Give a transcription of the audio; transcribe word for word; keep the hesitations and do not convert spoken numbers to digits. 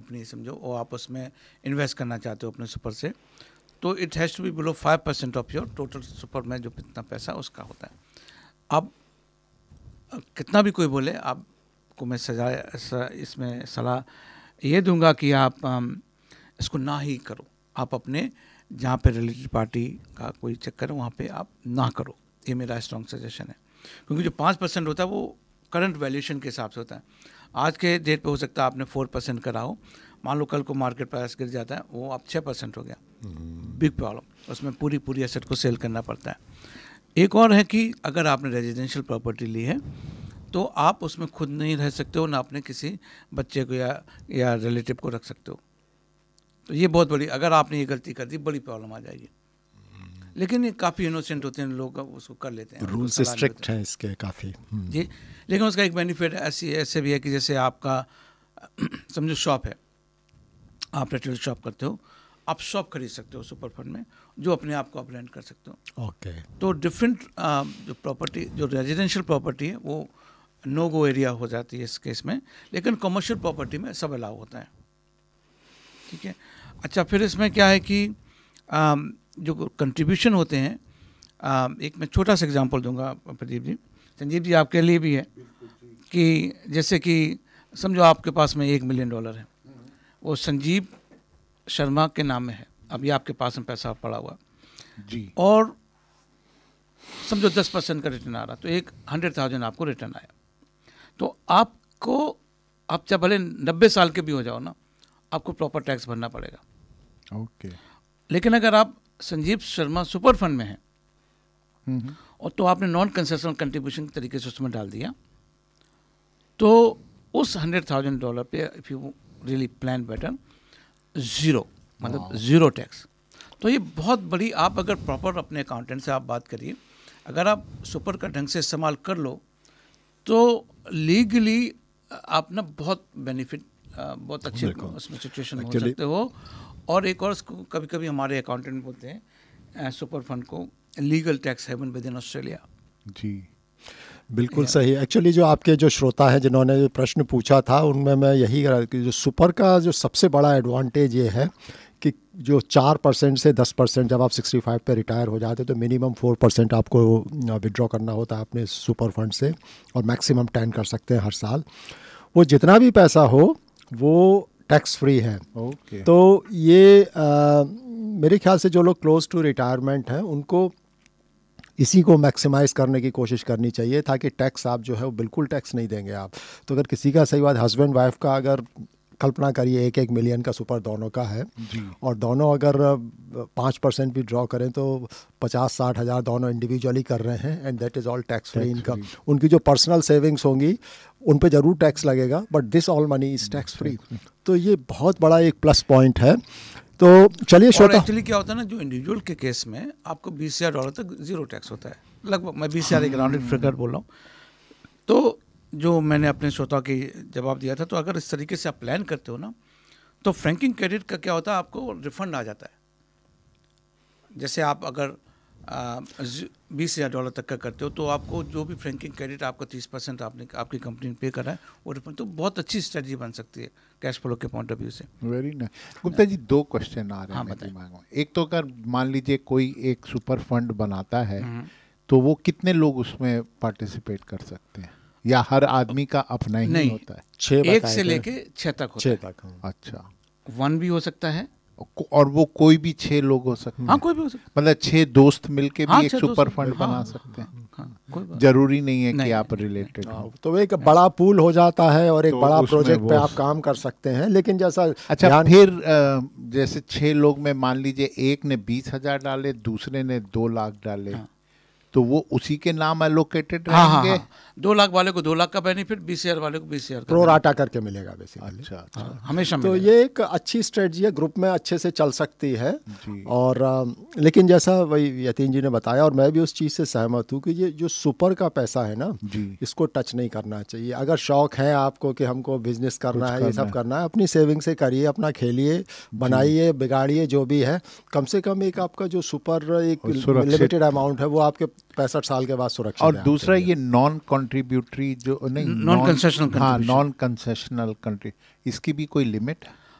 Company समझो और आप उसमें इन्वेस्ट करना चाहते हो अपने सुपर से, तो it has to be below five percent of your total super में जो कितना पैसा उसका होता है। अब कितना भी कोई बोले, आपको मैं सजा इसमें सलाह ये दूंगा कि आप आम, इसको ना ही करो। आप अपने जहाँ पे रिलेटेड पार्टी का कोई चक्कर है वहाँ पे आप ना करो, ये मेरा स्ट्रॉन्ग सजेशन है। क्योंकि जो पाँच परसेंट होता है वो करंट वैल्यूएशन के हिसाब से होता है। आज के डेट पे हो सकता है आपने फोर परसेंट करा हो, मान लो कल को मार्केट प्राइस गिर जाता है, वो आप छः परसेंट हो गया, बिग प्रॉब्लम। उसमें पूरी पूरी एसेट को सेल करना पड़ता है। एक और है कि अगर आपने रेजिडेंशियल प्रॉपर्टी ली है तो आप उसमें खुद नहीं रह सकते हो, ना अपने किसी बच्चे को या या रिलेटिव को रख सकते हो। तो ये बहुत बड़ी, अगर आपने ये गलती कर दी बड़ी प्रॉब्लम आ जाएगी। लेकिन ये काफ़ी इनोसेंट होते हैं लोग, उसको कर लेते हैं, रूल्स स्ट्रिक्ट हैं इसके काफ़ी जी। लेकिन उसका एक बेनिफिट ऐसी ऐसे भी है कि जैसे आपका समझो शॉप है, आप रिटेल शॉप करते हो, आप शॉप खरीद सकते हो सुपर फंड में, जो अपने आप को आप रेंट कर सकते हो। Okay okay. तो डिफरेंट जो प्रॉपर्टी, जो रेजिडेंशियल प्रॉपर्टी है वो नो गो एरिया हो जाती है इस केस में, लेकिन कमर्शियल प्रॉपर्टी में सब अलाउ होता है। ठीक है। अच्छा, फिर इसमें क्या है कि आ, जो कंट्रीब्यूशन होते हैं, आ, एक मैं छोटा सा एग्जांपल दूंगा प्रदीप जी, संजीव जी आपके लिए भी है कि जैसे कि समझो आपके पास में एक मिलियन डॉलर है, वो संजीव शर्मा के नाम में है, अभी आपके पास में पैसा पड़ा हुआ जी, और समझो दस परसेंट का रिटर्न आ रहा, तो एक हंड्रेड थाउजेंड आपको रिटर्न आया, तो आपको, आप चाहे भले नब्बे साल के भी हो जाओ ना, आपको प्रॉपर टैक्स भरना पड़ेगा। Okay okay. लेकिन अगर आप संजीव शर्मा सुपर फंड में हैं और तो आपने नॉन कंसेशनल कंट्रीब्यूशन के तरीके से उसमें डाल दिया, तो उस हंड्रेड थाउजेंड डॉलर पे if you really plan better, zero, मतलब ज़ीरो टैक्स। तो ये बहुत बड़ी, आप अगर प्रॉपर अपने अकाउंटेंट से आप बात करिए, अगर आप सुपर का ढंग से इस्तेमाल कर लो तो लीगली आप ना बहुत बेनिफिट, बहुत अच्छे उसमें सिचुएशन हो सकते हो। और एक और कभी कभी हमारे अकाउंटेंट बोलते हैं सुपर फंड को legal tax heaven with in Australia. जी बिल्कुल सही। एक्चुअली जो आपके जो श्रोता हैं जिन्होंने जो प्रश्न पूछा था उनमें मैं यही कि जो सुपर का जो सबसे बड़ा एडवांटेज ये है कि जो चार परसेंट से दस परसेंट जब आप सिक्सटी फाइव पे रिटायर हो जाते तो मिनिमम फोर परसेंट आपको विड्रॉ करना होता है अपने सुपर फंड से, और मैक्सिमम टेन कर सकते हैं हर साल। वो जितना भी पैसा हो वो टैक्स फ्री है। okay. तो ये आ, मेरे ख्याल से जो लोग क्लोज टू रिटायरमेंट हैं उनको इसी को मैक्सिमाइज़ करने की कोशिश करनी चाहिए, ताकि टैक्स आप जो है वो बिल्कुल टैक्स नहीं देंगे आप। तो अगर किसी का, सही बात, हस्बैंड वाइफ का, अगर कल्पना करिए एक एक मिलियन का सुपर दोनों का है जी। और दोनों अगर पाँच परसेंट भी ड्रॉ करें तो पचास साठ हज़ार दोनों इंडिविजुअली कर रहे हैं, and that is all tax free income. उनकी जो पर्सनल सेविंग्स होंगी उन पे ज़रूर टैक्स लगेगा, but this all money is tax free. तो ये बहुत बड़ा एक प्लस पॉइंट है। तो चलिए श्रोता, एक्चुअली क्या होता है ना, जो इंडिविजुअल के केस में आपको बीस हज़ार डॉलर तक जीरो टैक्स होता है, लगभग, मैं बीस हज़ार एक राउंडेड फिगर बोल रहा हूँ। तो जो मैंने अपने श्रोता की जवाब दिया था, तो अगर इस तरीके से आप प्लान करते हो ना, तो फ्रैंकिंग क्रेडिट का क्या होता है, आपको रिफंड आ जाता है। जैसे आप अगर बीस हज़ार डॉलर तक का करते हो तो आपको जो भी फ्रैंकिंग क्रेडिट आपका तीस परसेंट आपने आपकी कंपनी ने पे करा है वो रिफंड, तो बहुत अच्छी स्ट्रेटजी बन सकती है कैश फ्लो के पॉइंट ऑफ व्यू से। Very nice. गुप्ता जी, दो क्वेश्चन आ रहे हैं मेरे दिमाग में। एक तो अगर मान लीजिए कोई एक सुपर फंड बनाता है तो वो कितने लोग उसमें पार्टिसिपेट कर सकते हैं, या हर आदमी का अपना ही नहीं होता है? छः एक से लेके छः तक होता छः है। तक अच्छा, वन भी हो सकता है, और वो कोई भी छह लोग हो सकते हैं? हाँ, कोई भी हो सकता है, मतलब छह दोस्त मिलके भी हाँ, एक छह सुपर दोस्त, फंड हाँ, बना हाँ, सकते हैं? हाँ, कोई बात जरूरी नहीं है नहीं, कि आप रिलेटेड हो। तो एक बड़ा पूल हो जाता है और एक तो बड़ा उसमें प्रोजेक्ट पे वो- आप काम कर सकते हैं। लेकिन जैसा अच्छा, ध्यान- फिर अ, जैसे छह लोग में मान लीजिए एक ने बीस हजार डाले, दूसरे ने दो लाख डाले, हाँ। तो वो उसी के नाम एलोकेटेड हाँ, हाँ, रहेंगे? हाँ, दो लाख वाले को दो लाख का बेनिफिट, बीस हजार वाले को बीस हजार का प्रो राटा करके मिलेगा बेसिकली। अच्छा, अच्छा। हाँ, हमेशा तो मिलेगा। ये एक अच्छी स्ट्रेटजी है, ग्रुप में अच्छे से चल सकती है। जी। और अम, लेकिन जैसा वही यतीन जी ने बताया, और मैं भी उस चीज़ से सहमत हूँ कि ये जो सुपर का पैसा है ना, जी। इसको टच नहीं करना चाहिए। अगर शौक है आपको कि हमको बिजनेस करना कुछ है, ये करना सब है। करना है, अपनी सेविंग से करिए, अपना खेलिए, बनाइए, बिगाड़िए, जो भी है। कम से कम एक आपका जो सुपर एक और सुरक्षित- लिमिटेड अमाउंट है वो आपके पैंसठ साल के बाद सुरक्षित और है दूसरा आपके लिए। ये नॉन कॉन्ट्रीब्यूटरी जो नहीं Non-concessional हाँ, contribution। नॉन कंसेशनल कंट्री, इसकी भी कोई लिमिट है?